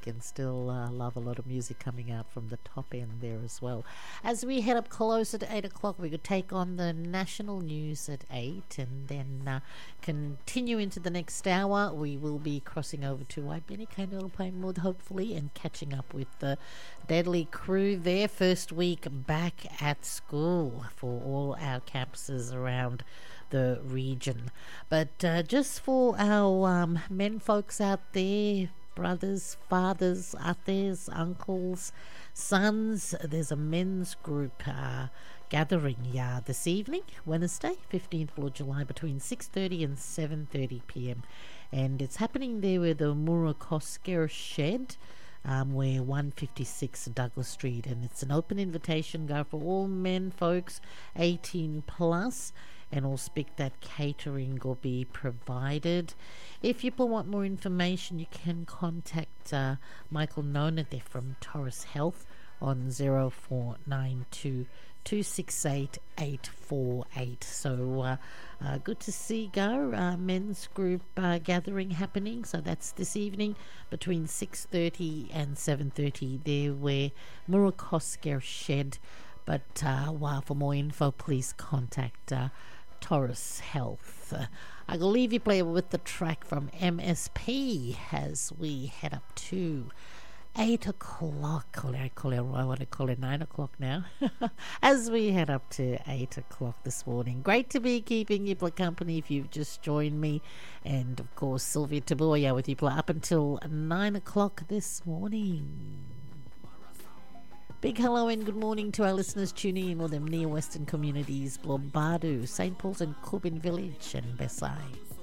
and still love a lot of music coming out from the top end there as well. As we head up closer to 8 o'clock, we could take on the national news at 8 and then continue into the next hour. We will be crossing over to Waibenike Nurulpaimud, hopefully, and catching up with the Deadly Crew, their first week back at school for all our campuses around the region. But just for our men folks out there, brothers, fathers, ates, uncles, sons, there's a men's group gathering this evening, Wednesday, 15th of July, between 6:30 and 7:30 p.m. And it's happening there with the Murakosker Shed, where 156 Douglas Street, and it's an open invitation go for all men folks 18 plus, and I'll speak that catering will be provided. If you want more information, you can contact Michael Nona there from Taurus Health on 0492 268 848. So good to see go. Men's group gathering happening. So that's this evening between 6:30 and 7:30 there where Murakosker Shed. But for more info, please contact Taurus Health. I will leave you play with the track from MSP as we head up to 8 o'clock. I want to call it 9 o'clock now. As we head up to 8 o'clock this morning. Great to be keeping you company if you've just joined me. And of course, Sylvia Taboya with you up until 9 o'clock this morning. Big hello and good morning to our listeners tuning in all them near western communities, Blombadu, St. Paul's and Kubin Village and Besai.